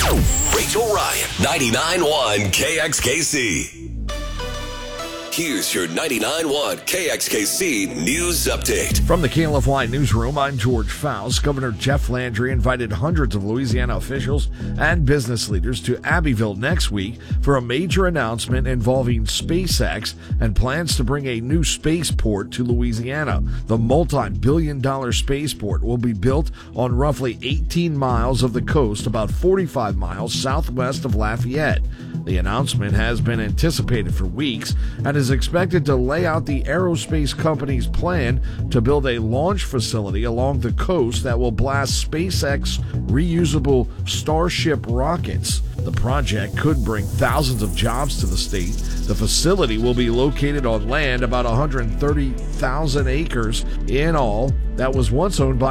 Rachel Ryan, 99.1 KXKC. Here's your 99.1 KXKC News Update. From the KLFY Newsroom, I'm George Faust. Governor Jeff Landry invited hundreds of Louisiana officials and business leaders to Abbeville next week for a major announcement involving SpaceX and plans to bring a new spaceport to Louisiana. The multi-billion-dollar spaceport will be built on roughly 18 miles of the coast, about 45 miles southwest of Lafayette. The announcement has been anticipated for weeks and is expected to lay out the aerospace company's plan to build a launch facility along the coast that will blast SpaceX reusable Starship rockets. The project could bring thousands of jobs to the state. The facility will be located on land about 130,000 acres in all that was once owned by